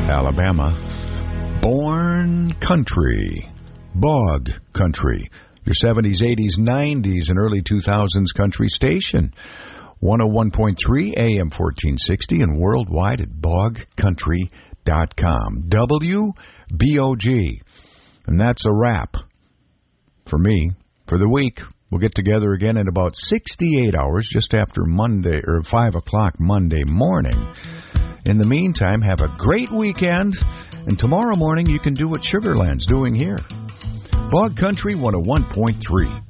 Alabama. Born Country, Bog Country, your 70s, 80s, 90s, and early 2000s country station. 101.3 AM 1460 and worldwide at bogcountry.com. WBOG. And that's a wrap for me for the week. We'll get together again in about 68 hours just after Monday or 5 o'clock Monday morning. In the meantime, have a great weekend. And tomorrow morning you can do what Sugarland's doing here. Bog Country 101.3.